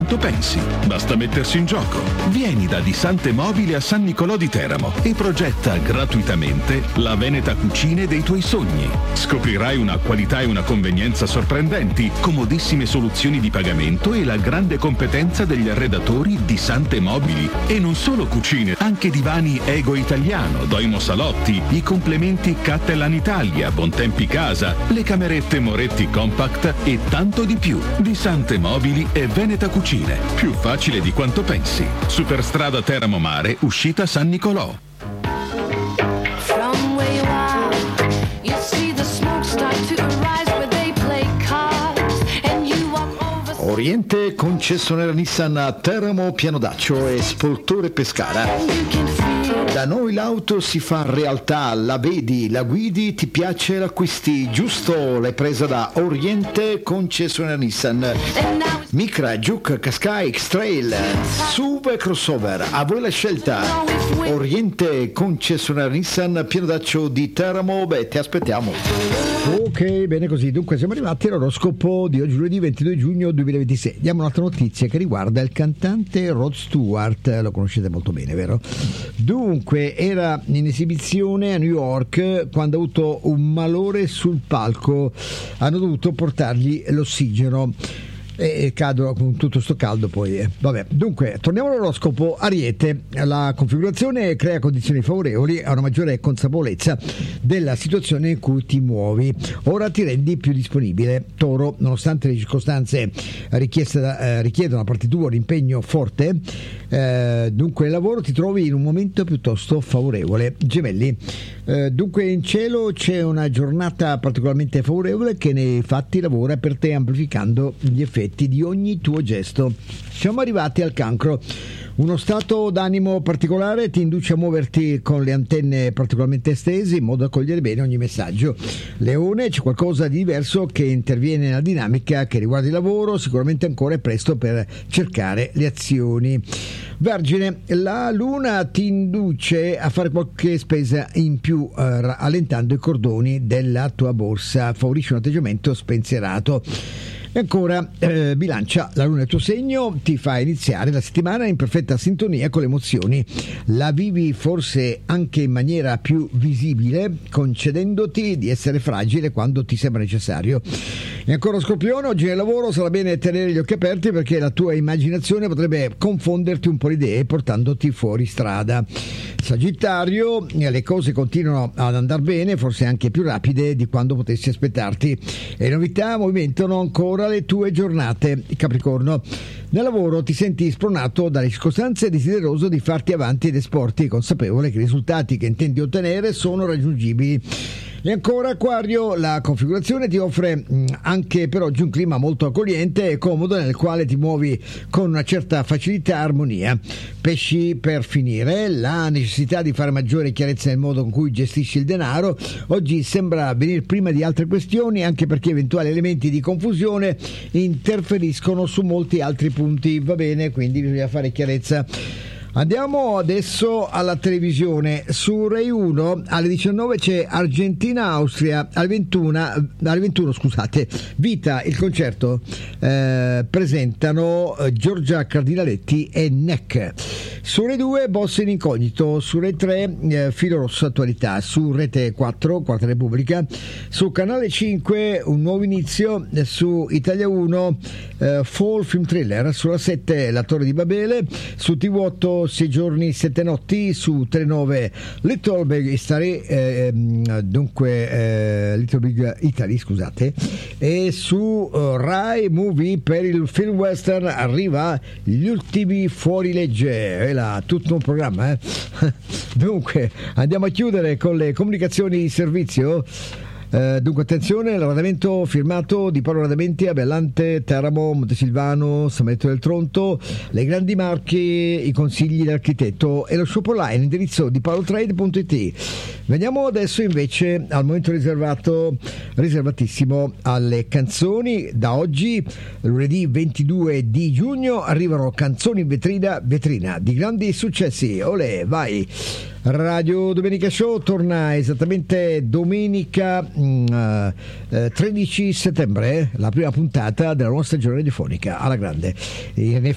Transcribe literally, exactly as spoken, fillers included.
quanto pensi. Basta mettersi in gioco. Vieni da Disante Mobili a San Nicolò di Teramo e progetta gratuitamente la Veneta Cucine dei tuoi sogni. Scoprirai una qualità e una convenienza sorprendenti, comodissime soluzioni di pagamento e la grande competenza degli arredatori di Sante Mobili. E non solo cucine, anche divani Ego Italiano, Doimo Salotti, i complementi Cattelan Italia, Bontempi Casa, le camerette Moretti Compact e tanto di più. Di Sante Mobili e Veneta Cucine. Più facile di quanto pensi. Superstrada Teramo Mare, uscita San Nicolò. Oriente concessionaria Nissan a Teramo, Pianodaccio e Spoltore Pescara. Da noi l'auto si fa realtà, la vedi, la guidi, ti piace, l'acquisti, giusto? L'hai presa da Oriente concessionaria Nissan. Micra, Juke, Qashqai, X-Trail, S U V e crossover, a voi la scelta. Oriente concessionaria Nissan, Pianodaccio di Teramo, beh, ti aspettiamo. Ok, bene così. Dunque siamo arrivati all'oroscopo di oggi, lunedì ventidue giugno duemilaventisei. Diamo un'altra notizia che riguarda il cantante Rod Stewart, lo conoscete molto bene, vero? Dunque, era in esibizione a New York quando ha avuto un malore sul palco, hanno dovuto portargli l'ossigeno. E cadono con tutto sto caldo poi eh. Vabbè, dunque torniamo all'oroscopo. Ariete, la configurazione crea condizioni favorevoli a una maggiore consapevolezza della situazione in cui ti muovi, ora ti rendi più disponibile. Toro, nonostante le circostanze richieste da, eh, richiedono a parte tua un impegno forte, eh, dunque il lavoro ti trovi in un momento piuttosto favorevole. Gemelli, eh, dunque in cielo c'è una giornata particolarmente favorevole che nei fatti lavora per te, amplificando gli effetti di ogni tuo gesto. Siamo arrivati al Cancro. Uno stato d'animo particolare ti induce a muoverti con le antenne particolarmente estese in modo da cogliere bene ogni messaggio. Leone, c'è qualcosa di diverso che interviene nella dinamica che riguarda il lavoro, sicuramente ancora è presto per cercare le azioni. Vergine, la luna ti induce a fare qualche spesa in più, eh, allentando i cordoni della tua borsa, favorisce un atteggiamento spensierato. E ancora, eh, Bilancia, la luna è il tuo segno, ti fa iniziare la settimana in perfetta sintonia con le emozioni. La vivi forse anche in maniera più visibile, concedendoti di essere fragile quando ti sembra necessario. E ancora Scorpione, oggi nel lavoro sarà bene tenere gli occhi aperti perché la tua immaginazione potrebbe confonderti un po' le idee portandoti fuori strada. Sagittario, le cose continuano ad andare bene, forse anche più rapide di quando potessi aspettarti. E le novità movimentano ancora le tue giornate. Capricorno, nel lavoro ti senti spronato dalle circostanze e desideroso di farti avanti ed esporti, consapevole che i risultati che intendi ottenere sono raggiungibili. E ancora Acquario, la configurazione ti offre mh, anche per oggi un clima molto accogliente e comodo nel quale ti muovi con una certa facilità e armonia. Pesci, per finire, la necessità di fare maggiore chiarezza nel modo in cui gestisci il denaro oggi sembra venire prima di altre questioni, anche perché eventuali elementi di confusione interferiscono su molti altri punti. Va bene, quindi bisogna fare chiarezza. Andiamo adesso alla televisione. Su Rai uno alle diciannove c'è Argentina-Austria, alle ventuno, alle ventuno scusate, Vita, il concerto, eh, presentano Giorgia Cardinaletti e Neck. Su Rai due Boss in incognito, su Rai tre eh, Filo Rosso attualità, su Rete quattro Quarta Repubblica, su Canale cinque Un nuovo inizio, su Italia uno eh, Fall Film Thriller, sulla sette La Torre di Babele, su T V otto Sei giorni, sette notti, su Telenove Little Big Italy, eh, dunque eh, Little Big Italy, scusate, e su uh, Rai Movie per il film western arriva Gli ultimi fuorilegge, è là, tutto un programma, eh? Dunque andiamo a chiudere con le comunicazioni di servizio. Uh, dunque attenzione, l'arredamento firmato di Paolo Arredamenti a Bellante, Teramo, Montesilvano, San Benedetto del Tronto, le grandi marche, i consigli dell'architetto e lo shop online, indirizzo di paolotrade punto it. Veniamo adesso invece al momento riservato, riservatissimo alle canzoni. Da oggi, lunedì ventidue di giugno, arrivano canzoni in vetrina, vetrina di grandi successi. Olè, vai! Radio Domenica Show torna esattamente domenica mh, eh, tredici settembre, la prima puntata della nuova stagione radiofonica alla grande.